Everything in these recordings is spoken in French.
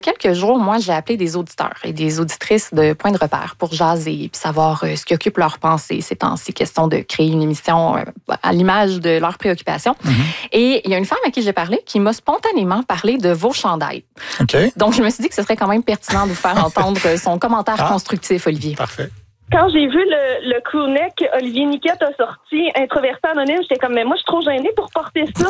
Quelques jours, moi, j'ai appelé des auditeurs et des auditrices de Point de repère pour jaser puis savoir ce qui occupe leur pensée ces temps-ci. Question de créer une émission à l'image de leurs préoccupations. Et il y a une femme à qui j'ai parlé qui m'a spontanément parlé de vos chandails. OK. Donc, je me suis dit que ce serait quand même pertinent de vous faire entendre son commentaire constructif, Olivier. Parfait. Quand j'ai vu le crewneck Olivier Niquette a sorti Introverti anonyme, j'étais comme, mais moi, je suis trop gênée pour porter ça.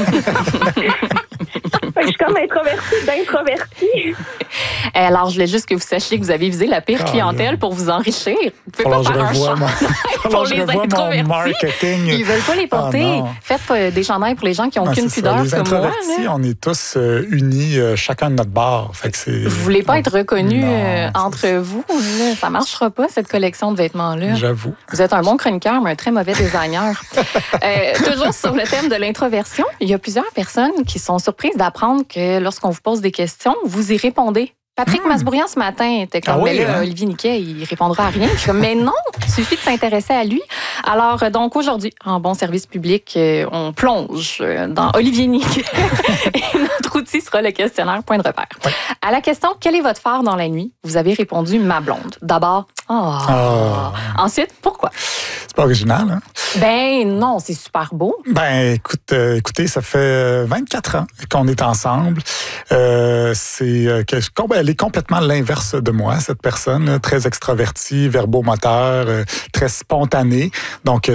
Fait que je suis comme d'introverti. Alors, je voulais juste que vous sachiez que vous avez visé la pire clientèle pour vous enrichir. Vous pouvez pas faire un chandail pour les introvertis. Ils veulent pas les porter. Faites des chandails pour les gens qui n'ont aucune pudeur comme moi. Les on est tous unis, chacun de notre bord. Fait que vous voulez pas être reconnus entre vous? Là. Ça marchera pas, cette collection de vêtements-là. J'avoue. Vous êtes un bon chroniqueur, mais un très mauvais designer. Toujours sur le thème de l'introversion, il y a plusieurs personnes qui sont surprises d'apprendre que lorsqu'on vous pose des questions, vous y répondez. Patrick Masbourian, ce matin, était comme, Olivier Niquet, il répondra à rien. Je suis comme, mais non, il suffit de s'intéresser à lui. Alors, donc, aujourd'hui, en bon service public, on plonge dans Olivier Niquet. Et notre outil sera le questionnaire Point de repère. Oui. À la question, quel est votre phare dans la nuit? Vous avez répondu, ma blonde. D'abord, Ensuite, pourquoi? C'est pas original, hein? Ben non, c'est super beau. Ben écoutez, ça fait 24 ans qu'on est ensemble. Elle est complètement l'inverse de moi, cette personne, là, très extravertie, verbomoteur, très spontanée. Donc,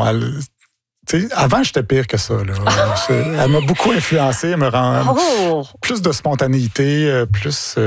avant, j'étais pire que ça. Là. Elle m'a beaucoup influencé. Elle me rend plus de spontanéité, plus...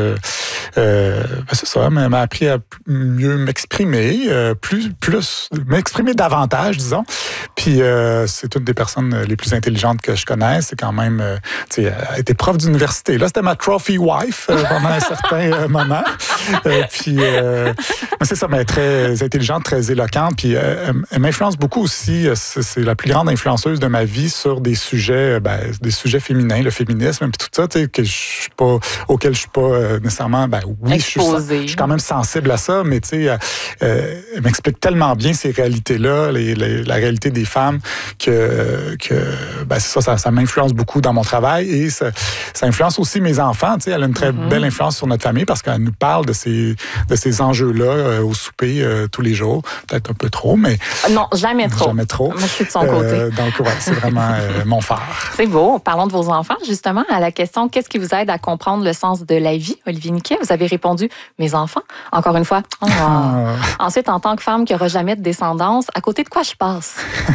c'est ça, elle m'a appris à mieux m'exprimer, m'exprimer davantage, disons. Puis, c'est une des personnes les plus intelligentes que je connaisse. C'est quand même... elle a été prof d'université. Là, c'était ma trophy wife pendant un certain moment. Puis, c'est ça, mais elle est très intelligente, très éloquente. Puis, elle m'influence beaucoup aussi. C'est la plus grande influenceuse de ma vie sur des sujets féminins, le féminisme, puis tout ça, auquel je suis pas nécessairement, oui, je suis quand même sensible à ça, mais elle m'explique tellement bien ces réalités-là, la réalité des femmes, que c'est ça m'influence beaucoup dans mon travail et ça influence aussi mes enfants. Elle a une très belle influence sur notre famille parce qu'elle nous parle de ces enjeux-là au souper tous les jours. Peut-être un peu trop, mais... Non, jamais trop. Jamais trop. Moi, je suis de son côté. Donc, c'est vraiment mon phare. C'est beau. Parlons de vos enfants, justement. À la question « Qu'est-ce qui vous aide à comprendre le sens de la vie ?» Olivier Niquet, vous avez répondu « Mes enfants ». Encore une fois. Ensuite, en tant que femme qui n'aura jamais de descendance, à côté de quoi je passe?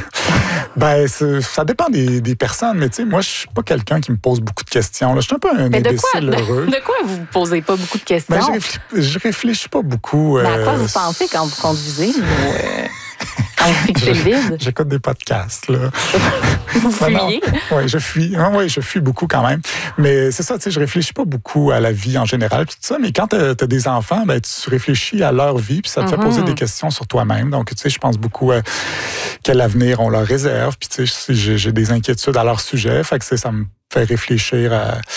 Ça dépend des personnes, mais moi, je suis pas quelqu'un qui me pose beaucoup de questions. Là. Je suis un peu un imbécile heureux. De quoi vous ne posez pas beaucoup de questions? Je réfléchis pas beaucoup. À quoi vous pensez quand vous conduisez? Quand vous fixez le vide? J'écoute des podcasts, là. Vous fuyez? Oui, je fuis. Oui, je fuis beaucoup quand même. Mais c'est ça, je réfléchis pas beaucoup à la vie en général, tout ça. Mais quand tu as des enfants, tu réfléchis à leur vie, puis ça te fait poser des questions sur toi-même. Donc, je pense beaucoup à quel avenir on leur réserve. Puis, j'ai des inquiétudes à leur sujet. Fait que ça me fait réfléchir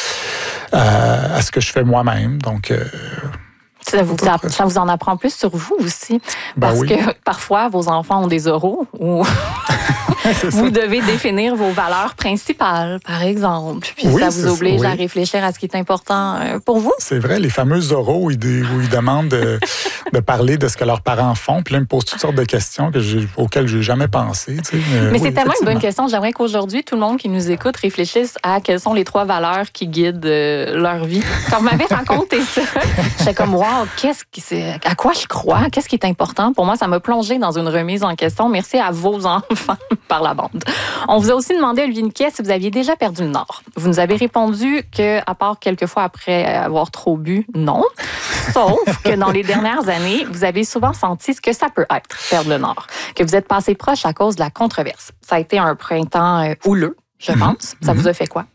à ce que je fais moi-même. Donc... Ça vous en apprend plus sur vous aussi. Parce que parfois, vos enfants ont des oraux ou vous devez définir vos valeurs principales, par exemple. Puis ça vous oblige à réfléchir à ce qui est important pour vous. C'est vrai, les fameux oraux où ils demandent de parler de ce que leurs parents font. Puis là, ils me posent toutes sortes de questions auxquelles je n'ai jamais pensé. Mais c'est tellement une bonne question. J'aimerais qu'aujourd'hui, tout le monde qui nous écoute réfléchisse à quelles sont les 3 valeurs qui guident leur vie. Quand vous m'avez raconté ça, j'étais comme, wow, à quoi je crois? Qu'est-ce qui est important? Pour moi, ça m'a plongé dans une remise en question. Merci à vos enfants par la bande. On vous a aussi demandé, Olivier Niquet, si vous aviez déjà perdu le nord. Vous nous avez répondu que, à part quelques fois après avoir trop bu, non. Sauf que dans les dernières années, vous avez souvent senti ce que ça peut être, perdre le nord. Que vous êtes passé proche à cause de la controverse. Ça a été un printemps houleux, je pense. Ça vous a fait quoi?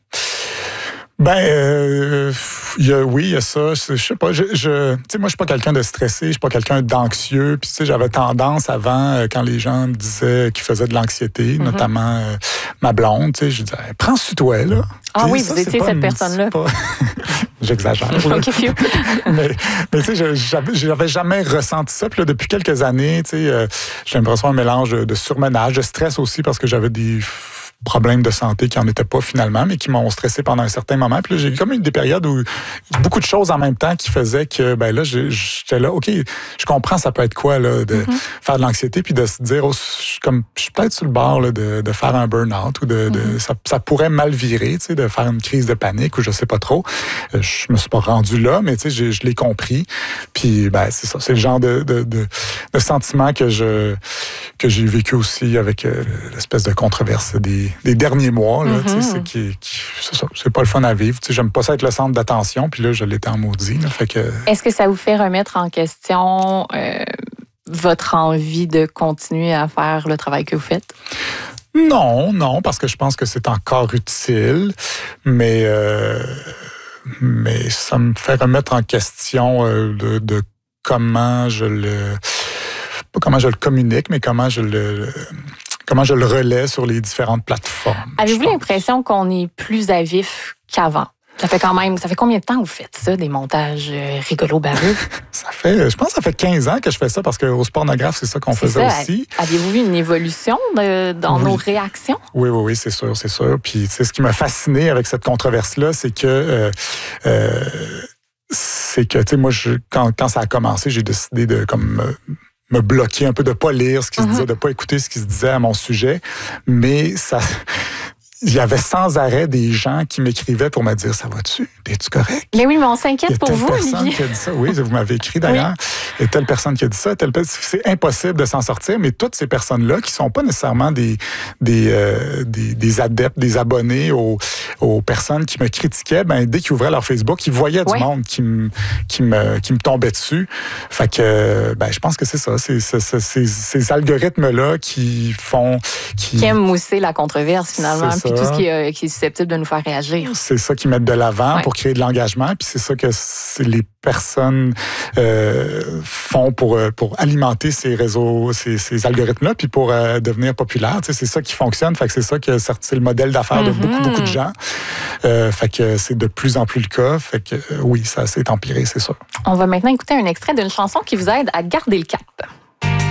Il y a ça. Je sais pas. Moi, je suis pas quelqu'un de stressé. Je suis pas quelqu'un d'anxieux. Puis, j'avais tendance avant, quand les gens me disaient qu'ils faisaient de l'anxiété, notamment ma blonde, je disais, prends sur toi, là. Ah oui, vous étiez cette personne-là. J'exagère. mais j'avais jamais ressenti ça. Puis là, depuis quelques années, j'ai l'impression un mélange de surmenage, de stress aussi, parce que j'avais des problèmes de santé qui n'en étaient pas finalement, mais qui m'ont stressé pendant un certain moment. Puis là, j'ai eu comme des périodes où beaucoup de choses en même temps qui faisaient que, ben là, j'étais là, OK, je comprends ça peut être quoi, là, de faire de l'anxiété, puis de se dire, je suis peut-être sur le bord là, de faire un burn-out, ou ça pourrait mal virer, tu sais, de faire une crise de panique, ou je sais pas trop. Je me suis pas rendu là, mais tu sais, je l'ai compris. Puis, ben, c'est ça, c'est le genre de sentiment que j'ai vécu aussi avec l'espèce de controverse des derniers mois. Là, c'est ça, c'est pas le fun à vivre. J'aime pas ça être le centre d'attention, puis là, je l'étais en maudit. Là, fait que... Est-ce que ça vous fait remettre en question votre envie de continuer à faire le travail que vous faites? Non, parce que je pense que c'est encore utile, mais ça me fait remettre en question de comment je le communique, mais comment je le relais sur les différentes plateformes. Avez-vous l'impression qu'on est plus à vif qu'avant? Ça fait combien de temps que vous faites ça, des montages rigolos baveux? Je pense que ça fait 15 ans que je fais ça, parce qu'au Sportnographe, c'est ça qu'on faisait aussi. Avez-vous vu une évolution dans nos réactions? Oui, c'est sûr. Puis, ce qui m'a fasciné avec cette controverse-là, c'est que tu sais, moi, quand ça a commencé, j'ai décidé de me bloquer un peu, de pas lire ce qui se disait, de pas écouter ce qui se disait à mon sujet. Mais il y avait sans arrêt des gens qui m'écrivaient pour me dire « Ça va-tu? T'es-tu correct? » Mais oui, mais on s'inquiète pour vous, Olivier. Il y a telle personne qui a dit ça. Oui, vous m'avez écrit d'ailleurs. Il y a telle personne qui a dit ça. C'est impossible de s'en sortir, mais toutes ces personnes-là, qui sont pas nécessairement des adeptes, des abonnés aux personnes qui me critiquaient, ben, dès qu'ils ouvraient leur Facebook, ils voyaient du monde qui me tombait dessus. Fait que, ben, je pense que c'est ça. C'est ces algorithmes-là qui aiment mousser la controverse, finalement, puis tout ce qui est susceptible de nous faire réagir. C'est ça qu'ils mettent de l'avant pour créer de l'engagement, puis c'est ça que les personnes font pour alimenter ces réseaux, ces algorithmes-là, puis pour devenir populaires. Tu sais, c'est ça qui fonctionne. Fait que c'est ça que c'est le modèle d'affaires de beaucoup de gens. Fait que c'est de plus en plus le cas. Fait que oui, ça s'est empiré, c'est ça. On va maintenant écouter un extrait d'une chanson qui vous aide à garder le cap.